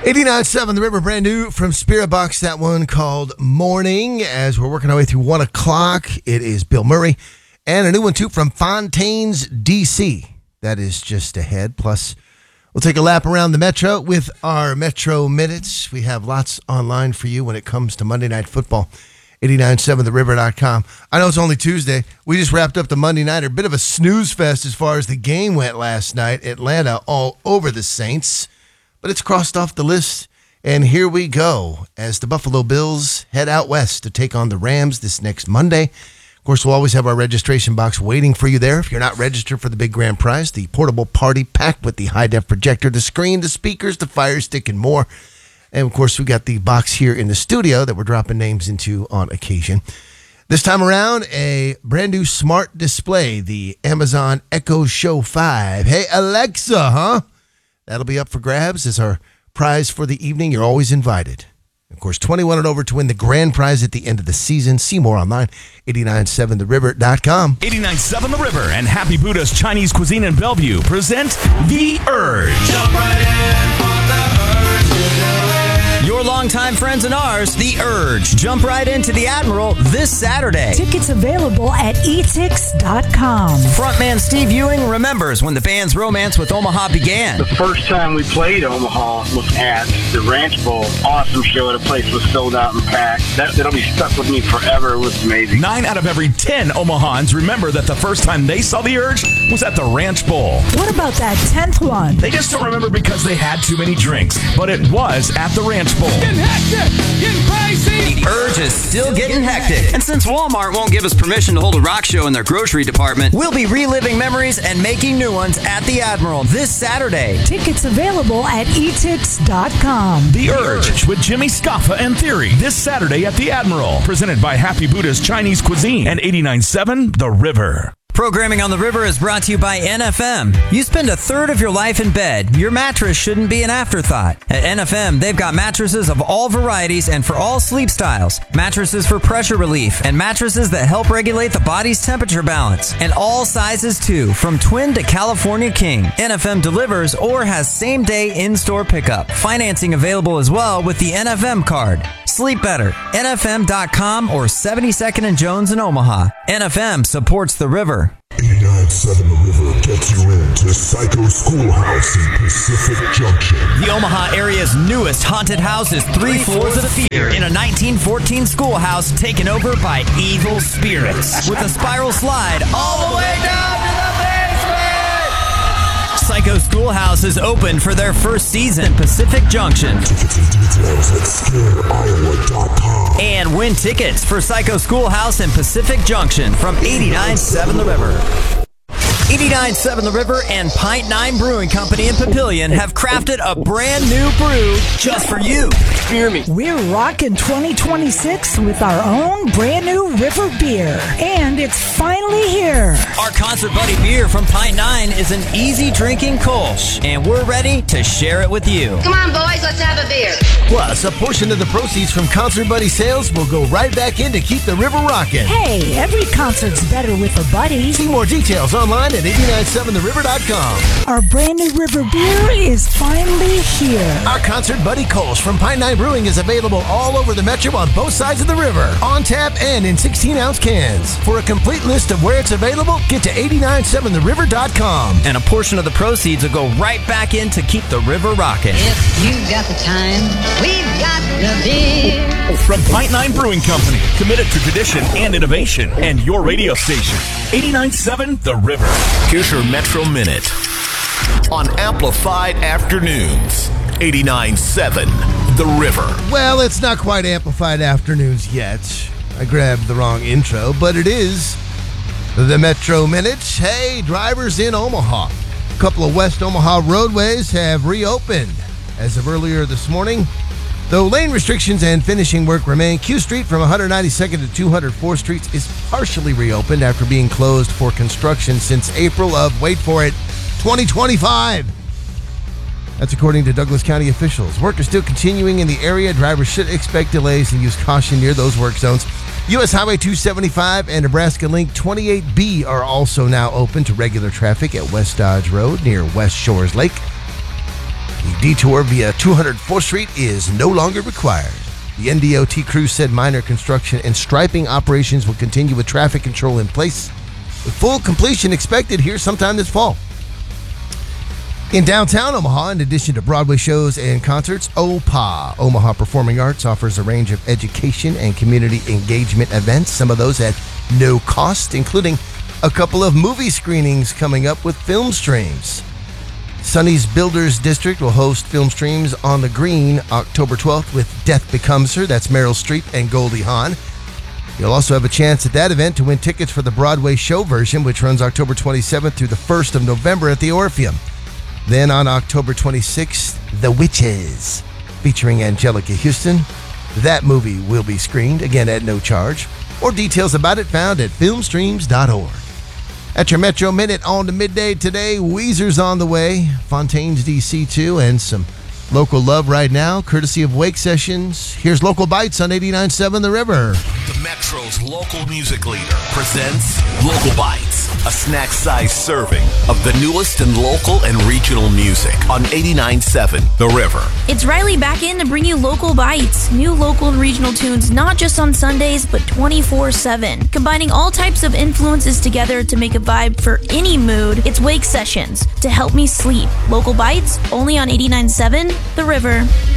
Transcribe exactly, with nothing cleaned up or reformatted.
eighty-nine point seven The River, brand new from Spirit Box, that one called Morning. As we're working our way through one o'clock, it is Bill Murray. And a new one, too, from Fontaine's, D C That is just ahead. Plus, we'll take a lap around the Metro with our Metro Minutes. We have lots online for you when it comes to Monday Night Football. eighty-nine point seven the river dot com. I know it's only Tuesday. We just wrapped up the Monday Nighter. Bit of a snooze fest as far as the game went last night. Atlanta all over the Saints. But it's crossed off the list, and here we go as the Buffalo Bills head out west to take on the Rams this next Monday. Of course, we'll always have our registration box waiting for you there. If you're not registered for the big grand prize, the portable party packed with the high-def projector, the screen, the speakers, the Fire Stick, and more. And, of course, we got the box here in the studio that we're dropping names into on occasion. This time around, a brand new smart display, the Amazon Echo Show five. Hey, Alexa, huh? That'll be up for grabs as our prize for the evening. You're always invited. Of course, twenty-one and over to win the grand prize at the end of the season. See more online, eighty-nine point seven the river dot com. eighty-nine point seven The River and Happy Buddha's Chinese Cuisine in Bellevue present The Urge. Jump right in for the urge. Your longtime friends and ours, The Urge. Jump right into the Admiral this Saturday. Tickets available at e tix dot com. Frontman Steve Ewing remembers when the band's romance with Omaha began. The first time we played Omaha was at the Ranch Bowl. Awesome show. The place was sold out and packed. That, that'll be stuck with me forever. It was amazing. Nine out of every ten Omahans remember that the first time they saw The Urge was at the Ranch Bowl. What about that tenth one? They just don't remember because they had too many drinks, but it was at the Ranch Bowl. Getting hectic, getting crazy. The Urge is still getting hectic. And since Walmart won't give us permission to hold a rock show in their grocery department, we'll be reliving memories and making new ones at the Admiral this Saturday. Tickets available at e tix dot com. The Urge with Jimmy Scoffa and Theory this Saturday at the Admiral. Presented by Happy Buddha's Chinese Cuisine and eighty-nine point seven The River. Programming on the River is brought to you by N F M. You spend a third of your life in bed. Your mattress shouldn't be an afterthought. At N F M, they've got mattresses of all varieties and for all sleep styles. Mattresses for pressure relief and mattresses that help regulate the body's temperature balance. And all sizes too, from twin to California king. N F M delivers or has same-day in-store pickup. Financing available as well with the N F M card. Sleep better. N F M dot com or seventy-second and Jones in Omaha. N F M supports the River. eighty-nine point seven The River gets you into Psycho Schoolhouse in Pacific Junction. The Omaha area's newest haunted house is three floors of fear in a nineteen fourteen schoolhouse taken over by evil spirits. With a spiral slide all the way down to the basement! Psycho Schoolhouse is open for their first season in Pacific Junction. Tickets and details at scare iowa dot com. And win tickets for Psycho Schoolhouse in Pacific Junction from eighty-nine point seven The River. eighty-nine point seven The River and Pint Nine Brewing Company in Papillion have crafted a brand new brew just for you. Hear me. We're rocking twenty twenty-six with our own brand new River beer. And it's finally here. Our Concert Buddy beer from Pint Nine is an easy drinking Kolsch, and we're ready to share it with you. Come on, boys, let's have a beer. Plus, a portion of the proceeds from Concert Buddy sales will go right back in to keep the river rocking. Hey, every concert's better with a buddy. See more details online at eighty-nine point seven the river dot com. Our brand new River beer is finally here. Our Concert Buddy Kolsch from Pine Nine Brewing is available all over the Metro on both sides of the river, on tap and in sixteen ounce cans. For a complete list of where it's available, get to eighty-nine point seven the river dot com. And a portion of the proceeds will go right back in to keep the river rocking. If you got the time, we've got the beer. From Pint Nine Brewing Company, committed to tradition and innovation, and your radio station, eighty-nine point seven The River. Here's your Metro Minute on Amplified Afternoons, eighty-nine point seven The River. Well, it's not quite Amplified Afternoons yet. I grabbed the wrong intro, but it is the Metro Minute. Hey, drivers in Omaha. A couple of West Omaha roadways have reopened as of earlier this morning. Though lane restrictions and finishing work remain, Q Street from one ninety-second to two oh fourth Streets is partially reopened after being closed for construction since April of, wait for it, twenty twenty-five. That's according to Douglas County officials. Work is still continuing in the area. Drivers should expect delays and use caution near those work zones. U S Highway two seventy-five and Nebraska Link twenty-eight B are also now open to regular traffic at West Dodge Road near West Shores Lake. The detour via two hundred fourth Street is no longer required. The N D O T crew said minor construction and striping operations will continue with traffic control in place, with full completion expected here sometime this fall. In downtown Omaha, in addition to Broadway shows and concerts, O P A, Omaha Performing Arts, offers a range of education and community engagement events, some of those at no cost, including a couple of movie screenings coming up with film streams. Sonny's Builders District will host film streams on the Green October twelfth with Death Becomes Her. That's Meryl Streep and Goldie Hawn. You'll also have a chance at that event to win tickets for the Broadway show version, which runs October twenty-seventh through the first of November at the Orpheum. Then on October twenty-sixth, The Witches, featuring Angelica Houston. That movie will be screened, again at no charge. More details about it found at film streams dot org. At your Metro Minute on to midday today, Weezer's on the way, Fontaine's D C two, and some local love right now, courtesy of Wake Sessions. Here's Local Bites on eighty-nine point seven The River. The Metro's local music leader presents Local Bites, a snack-sized serving of the newest in local and regional music on eighty-nine point seven The River. It's Riley back in to bring you Local Bites, new local and regional tunes not just on Sundays, but twenty-four seven. Combining all types of influences together to make a vibe for any mood, it's Wake Sessions to help me sleep. Local Bites, only on eighty-nine point seven The River.